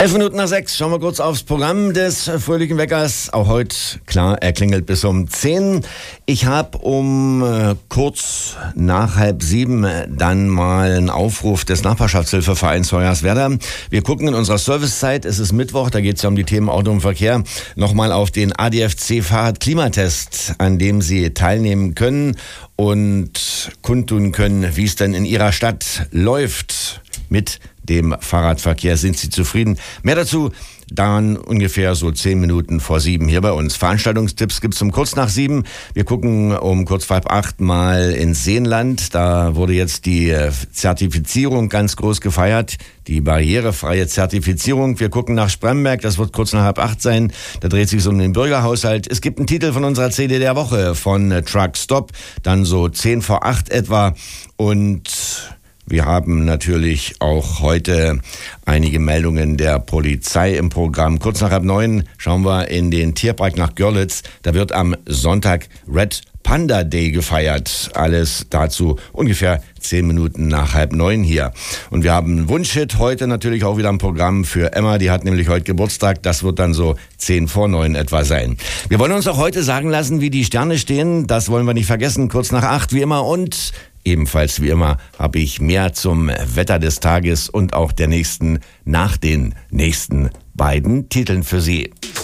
11:05. Schauen wir kurz aufs Programm des fröhlichen Weckers. Auch heute, klar, er klingelt bis um 10. Ich habe um kurz nach 6:30 dann mal einen Aufruf des Nachbarschaftshilfevereins Hoyerswerda. Wir gucken in unserer Servicezeit, es ist Mittwoch, da geht es ja um die Themen Auto und Verkehr, nochmal auf den ADFC-Fahrrad-Klimatest, an dem Sie teilnehmen können und kundtun können, wie es denn in Ihrer Stadt läuft mit dem Fahrradverkehr. Sind Sie zufrieden? Mehr dazu dann ungefähr so 10 Minuten vor 7 hier bei uns. Veranstaltungstipps gibt's um kurz nach 7. Wir gucken um kurz vor 8 mal ins Seenland. Da wurde jetzt die Zertifizierung ganz groß gefeiert. Die barrierefreie Zertifizierung. Wir gucken nach Spremberg. Das wird kurz nach 7:30 sein. Da dreht sich um den Bürgerhaushalt. Es gibt einen Titel von unserer CD der Woche von Truck Stop. Dann so 7:10 vor 8 etwa. Und wir haben natürlich auch heute einige Meldungen der Polizei im Programm. Kurz nach 8:30 schauen wir in den Tierpark nach Görlitz. Da wird am Sonntag Red Panda Day gefeiert. Alles dazu ungefähr 10 Minuten nach 8:30 hier. Und wir haben einen Wunschhit heute natürlich auch wieder im Programm für Emma. Die hat nämlich heute Geburtstag. Das wird dann so 10 vor 9 etwa sein. Wir wollen uns auch heute sagen lassen, wie die Sterne stehen. Das wollen wir nicht vergessen. Kurz nach 8 wie immer. Und ebenfalls wie immer habe ich mehr zum Wetter des Tages und auch der nächsten nach den nächsten beiden Titeln für Sie.